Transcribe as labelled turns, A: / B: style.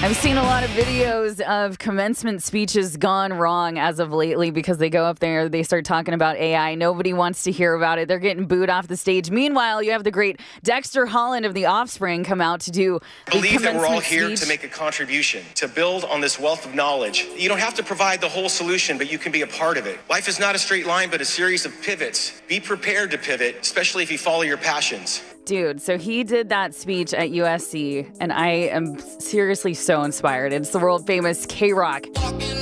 A: I've seen a lot of videos of commencement speeches gone wrong as of lately because they go up there, they start talking about AI. Nobody wants to hear about it. They're getting booed off the stage. Meanwhile, you have the great Dexter Holland of The Offspring come out to do the
B: believe that we're all
A: commencement
B: here
A: speech.
B: to make a contribution, to build on this wealth of knowledge. You don't have to provide the whole solution, but you can be a part of it. Life is not a straight line, but a series of pivots. Be prepared to pivot, especially if you follow your passions.
A: Dude, so he did that speech at USC, and I am seriously so inspired. It's the world famous K-Rock.